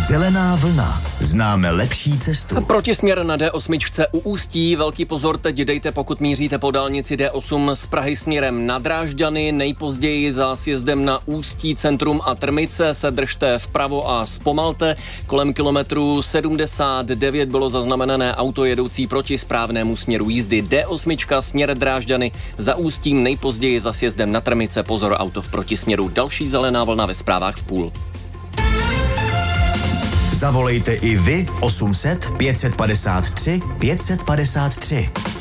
Zelená vlna. Známe lepší cestu. Protisměr na D8 u Ústí. Velký pozor teď dejte, pokud míříte po dálnici D8 z Prahy směrem na Drážďany. Nejpozději za sjezdem na Ústí centrum a Trmice se držte vpravo a zpomalte. Kolem kilometru 79 bylo zaznamenané auto jedoucí proti správnému směru jízdy. D8 směr Drážďany za Ústím, nejpozději za sjezdem na Trmice. Pozor, auto v protisměru. Další zelená vlna ve zprávách v půl. Zavolejte i vy 800 553 553.